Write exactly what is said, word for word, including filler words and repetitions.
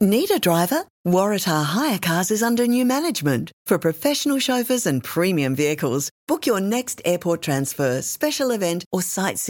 Need a driver? Waratah Hire Cars is under new management. For professional chauffeurs and premium vehicles, book your next airport transfer, special event or sightseeing